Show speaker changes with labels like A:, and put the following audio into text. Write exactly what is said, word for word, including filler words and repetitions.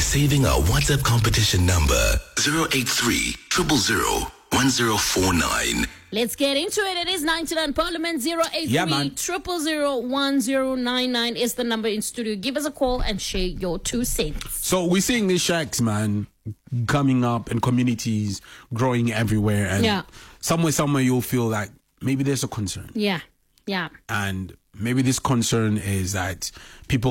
A: saving our WhatsApp competition number zero eight three, zero zero zero, one zero four nine.
B: Let's get into it. It is ninety-nine Parliament. Zero eight three,
C: Yeah, man.
B: zero zero zero, one zero nine nine is the number in studio. Give us a call and share your two cents.
C: So we're seeing these shacks, man, coming up and communities growing everywhere. And
B: Yeah.
C: somewhere, somewhere you'll feel like maybe there's a concern.
B: Yeah, yeah.
C: And maybe this concern is that people